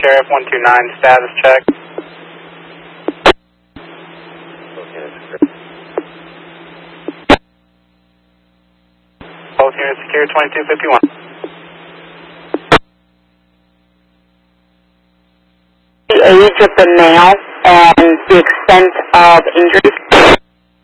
Sheriff 129, status check. Both units secure 2251. The age of the male and the extent of injuries.